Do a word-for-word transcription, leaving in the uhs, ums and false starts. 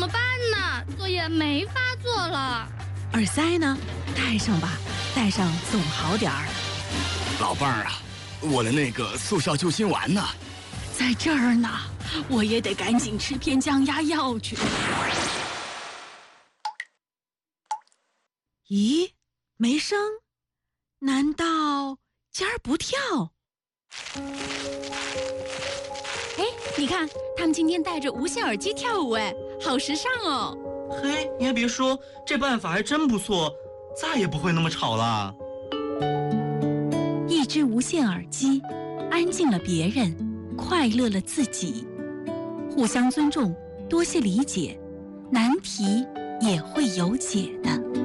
么办呢？作业没法做了。 耳塞呢？戴上吧，戴上总好点儿。 老伴儿啊，我的那个速效救心丸呢？ 在这儿呢，我也得赶紧吃片降压药去。咦，没声？难道尖儿不跳？哎，你看，他们今天戴着无线耳机跳舞，哎，好时尚哦！ 嘿，你还别说，这办法还真不错，再也不会那么吵了。 一只无线耳机，安静了别人，快乐了自己。互相尊重，多些理解，难题也会有解的。